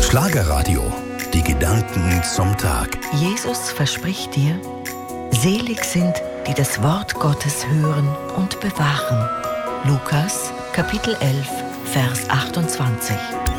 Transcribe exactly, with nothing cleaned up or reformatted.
Schlagerradio. Die Gedanken zum Tag. Jesus verspricht dir, selig sind, die das Wort Gottes hören und bewahren. Lukas, Kapitel elf, Vers achtundzwanzig.